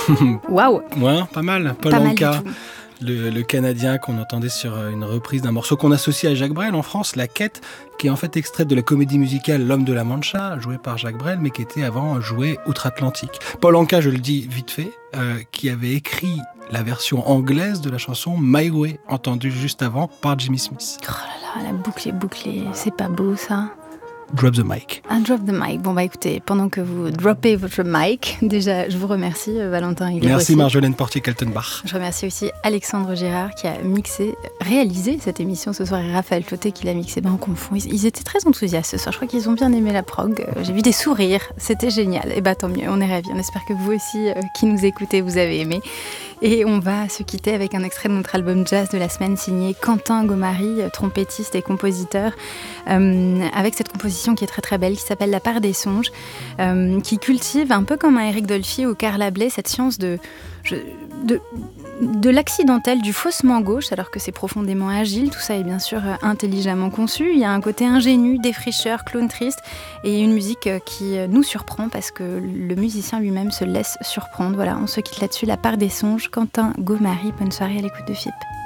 Waouh. Ouais, pas mal. Paul Pas mal Anka, du tout. le Canadien qu'on entendait sur une reprise d'un morceau qu'on associe à Jacques Brel en France, La Quête, qui est en fait extraite de la comédie musicale L'Homme de la Mancha, jouée par Jacques Brel, mais qui était avant jouée outre-Atlantique. Paul Anka, je le dis vite fait, qui avait écrit la version anglaise de la chanson My Way, entendue juste avant par Jimmy Smith. Oh là là, la boucle est bouclée. C'est pas beau ça. Drop the mic. Un drop the mic. Bon bah écoutez, pendant que vous droppez votre mic, déjà je vous remercie Valentin Hillier. Merci Marjolaine Portier-Kaltenbach. Je remercie aussi Alexandre Girard qui a réalisé cette émission ce soir et Raphaël Clotet qui l'a mixé. On confond. Ils étaient très enthousiastes ce soir. Je crois qu'ils ont bien aimé la prog. J'ai vu des sourires. C'était génial. Et tant mieux. On est ravis. On espère que vous aussi qui nous écoutez, vous avez aimé. Et on va se quitter avec un extrait de notre album jazz de la semaine signé Quentin Gaumary, trompettiste et compositeur, avec cette composition qui est très très belle, qui s'appelle La part des songes, qui cultive un peu comme un Éric Dolphy ou Carla Bley cette science de l'accidentel, du faussement gauche, alors que c'est profondément agile. Tout ça est bien sûr intelligemment conçu. Il y a un côté ingénu, défricheur, clown triste et une musique qui nous surprend parce que le musicien lui-même se laisse surprendre. Voilà, on se quitte là-dessus. La part des songes, Quentin Gaumary. Bonne soirée à l'écoute de FIP.